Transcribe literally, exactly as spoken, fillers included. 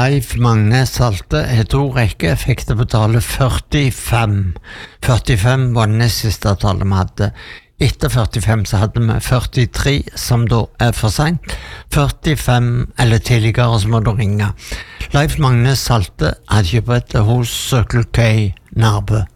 Leif Magne Salte i to rekker fikk det betale førtifem. førtifem var det nest siste tallet vi hadde. Etter førtifem så hadde vi førtitre, som da er for sent. førtifem eller tidligere, så må du ringe. Leif Magne Salte hadde kjøpt hos Circle K Nærbø.